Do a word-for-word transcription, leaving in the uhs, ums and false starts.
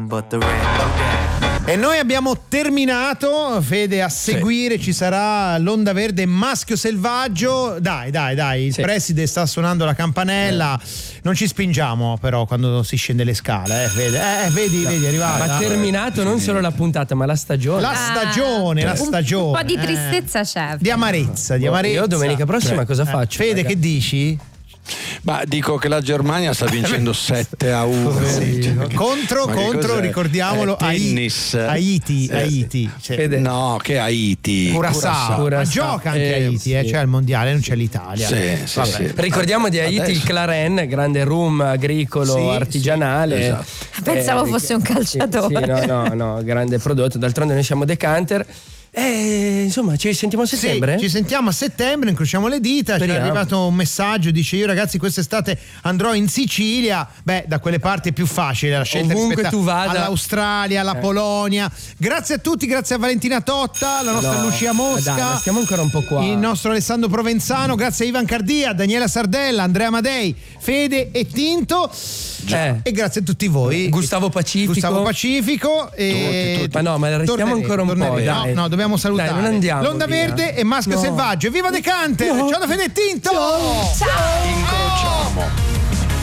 but the rainbow. E noi abbiamo terminato, Fede, a seguire sì. Ci sarà l'Onda Verde Maschio Selvaggio. Dai, dai, dai, il sì. preside sta suonando la campanella. Eh. Non ci spingiamo però quando si scende le scale, eh, Fede. Eh, vedi, no. vedi, è arrivata. Ma terminato non solo la puntata, ma la stagione. La stagione, ah, la stagione. Un po' di tristezza eh. c'è. Di amarezza, di amarezza. Io domenica prossima eh. cosa faccio? Fede, raga? Che dici? Ma dico che la Germania sta vincendo sette a uno sì. contro contro ricordiamolo eh, tennis. Haiti eh, Haiti cioè, no che Haiti Curaçao, ma gioca anche eh, Haiti eh, sì. Cioè il mondiale non c'è l'Italia sì, sì, sì. Ricordiamo di Haiti adesso. Il Claren, grande rum agricolo sì, artigianale sì, esatto. Pensavo eh, fosse un calciatore sì, sì, no no no grande prodotto, d'altronde noi siamo Decanter. Eh, insomma, ci sentiamo a settembre? Sì, ci sentiamo a settembre, incrociamo le dita. Ci è arrivato un messaggio, dice: io ragazzi quest'estate andrò in Sicilia. Beh, da quelle parti è più facile la scelta ovunque tu vada, all'Australia, alla eh. Polonia. Grazie a tutti, grazie a Valentina Totta, la nostra no, Lucia Mosca, dai, stiamo ancora un po' qua. Il nostro Alessandro Provenzano, grazie a Ivan Cardia, Daniela Sardella, Andrea Amadei, Fede e Tinto. Eh. E grazie a tutti voi. Gustavo Pacifico. Gustavo Pacifico e... tutti, tutti. Ma no, ma restiamo ancora un torneremo. po'. Dai. No, no, dobbiamo salutare. Dai, non andiamo L'Onda via. Verde e Maschio no. Selvaggio. Viva Decanter! No. Ciao da Fede e Tinto! Ciao! Incrociamo.